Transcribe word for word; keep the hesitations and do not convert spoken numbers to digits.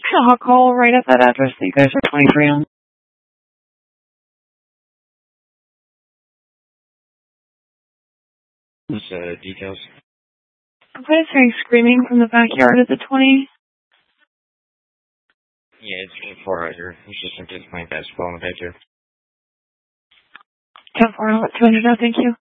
I'll call right at that address that you guys are twenty-three on. What's the details? I'm kind of hearing screaming from the backyard of the twenty. Yeah, it's four hundred. It's just I'm just playing basketball in the backyard. ten four, I'll let two hundred know, thank you.